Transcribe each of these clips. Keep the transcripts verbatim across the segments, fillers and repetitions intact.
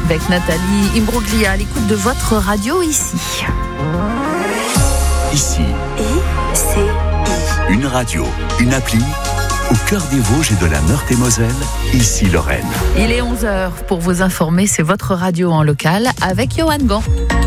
avec Nathalie Imbroglia à l'écoute de votre radio ici. Ici. I C I. Une radio, une appli. Au cœur des Vosges et de la Meurthe-et-Moselle, ici Lorraine. Il est onze heures pour vous informer, c'est votre radio en local avec Johan Gant.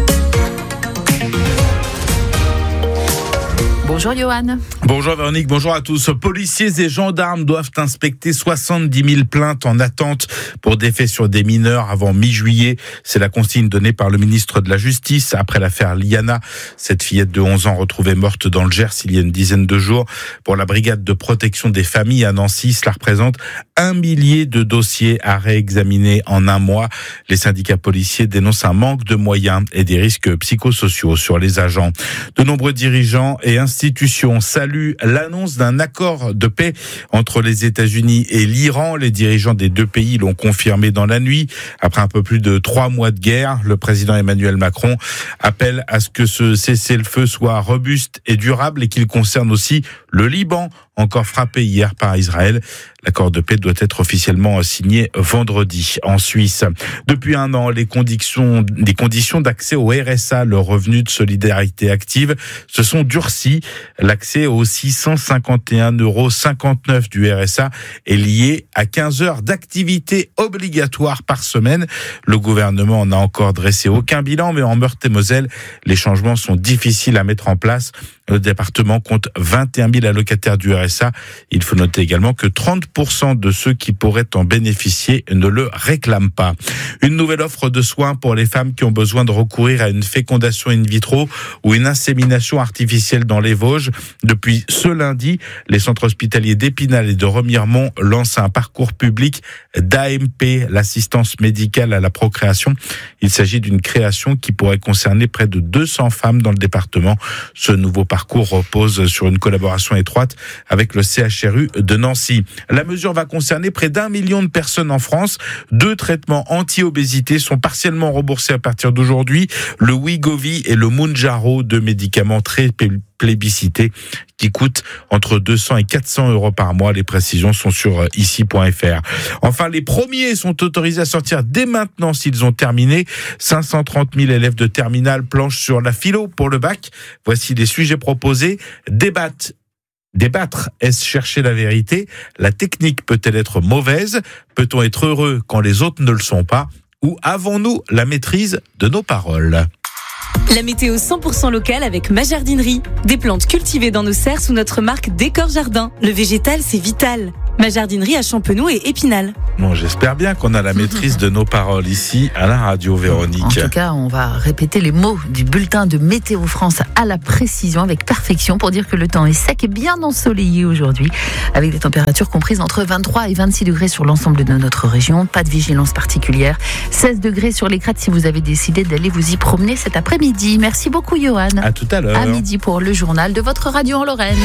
Bonjour Johan. Bonjour Véronique, bonjour à tous. Policiers et gendarmes doivent inspecter soixante-dix mille plaintes en attente pour des faits sur des mineurs avant mi-juillet. C'est la consigne donnée par le ministre de la Justice après l'affaire Liana. Cette fillette de onze ans retrouvée morte dans le Gers il y a une dizaine de jours. Pour la brigade de protection des familles à Nancy, cela représente un millier de dossiers à réexaminer en un mois. Les syndicats policiers dénoncent un manque de moyens et des risques psychosociaux sur les agents. De nombreux dirigeants et institutions saluent l'annonce d'un accord de paix entre les États-Unis et l'Iran. Les dirigeants des deux pays l'ont confirmé dans la nuit. Après un peu plus de trois mois de guerre, le président Emmanuel Macron appelle à ce que ce cessez-le-feu soit robuste et durable et qu'il concerne aussi le Liban, encore frappé hier par Israël. L'accord de paix doit être officiellement signé vendredi en Suisse. Depuis un an, les conditions, les conditions d'accès au R S A, le revenu de solidarité active, se sont durcies. L'accès aux six cent cinquante et un euros cinquante-neuf du R S A est lié à quinze heures d'activité obligatoire par semaine. Le gouvernement n'a encore dressé aucun bilan, mais en Meurthe-et-Moselle, les changements sont difficiles à mettre en place. Le département compte vingt et un mille allocataires du R S A. Il faut noter également que trente pour cent de ceux qui pourraient en bénéficier ne le réclament pas. Une nouvelle offre de soins pour les femmes qui ont besoin de recourir à une fécondation in vitro ou une insémination artificielle dans les Vosges. Depuis ce lundi, les centres hospitaliers d'Épinal et de Remiremont lancent un parcours public d'A M P, l'assistance médicale à la procréation. Il s'agit d'une création qui pourrait concerner près de deux cents femmes dans le département. Ce nouveau parcours repose sur une collaboration étroite avec le C H R U de Nancy. La mesure va concerner près d'un million de personnes en France. Deux traitements anti-obésité sont partiellement remboursés à partir d'aujourd'hui. Le Wegovy et le Mounjaro, deux médicaments très plébiscités qui coûtent entre deux cents et quatre cents euros par mois. Les précisions sont sur ici point f r. Enfin, les premiers sont autorisés à sortir dès maintenant s'ils ont terminé. cinq cent trente mille élèves de terminale planchent sur la philo pour le bac. Voici les sujets proposés. Débattre. Débattre, est-ce chercher la vérité? La technique peut-elle être mauvaise? Peut-on être heureux quand les autres ne le sont pas? Ou avons-nous la maîtrise de nos paroles? La météo cent pour cent locale avec ma jardinerie. Des plantes cultivées dans nos serres sous notre marque Décor Jardin. Le végétal, c'est vital. Ma jardinerie à Champenoux et Épinal. Bon, j'espère bien qu'on a la maîtrise de nos paroles ici à la radio, Véronique. En tout cas, on va répéter les mots du bulletin de Météo France à la précision, avec perfection, pour dire que le temps est sec et bien ensoleillé aujourd'hui, avec des températures comprises entre vingt-trois et vingt-six degrés sur l'ensemble de notre région. Pas de vigilance particulière. seize degrés sur les crêtes si vous avez décidé d'aller vous y promener cet après-midi. Merci beaucoup, Johan. À tout à l'heure. À midi pour le journal de votre radio en Lorraine.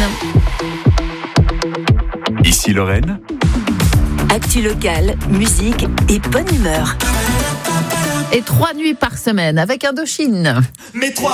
Ici Lorraine. Actu locale, musique et bonne humeur. Et trois nuits par semaine avec Indochine. Mais trois